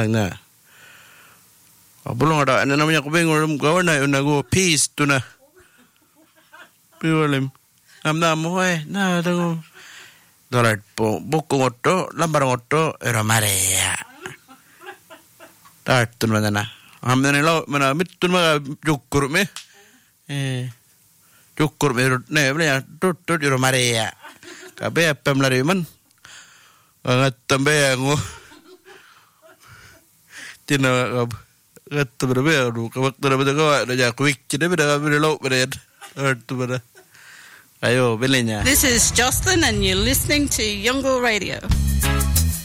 lang na. Belum ada. Ano naman niya kubing gawa na yun nago peace to na. Piwalim. Amna mo na tago. Dolar po buku ngoto lambar ngoto era marea. Tartun mana na. Amna ni lo mana mitun mga jukur me. Jukur me ne bla tut era marea. Kabe pem lari man. Angat tambe ngo. Tina gat berbe adu kawak berbe ko ada ja quick cide beda lo beda tu beda. Ayo belenya. This is Jocelyn and you're listening to Yongle Radio.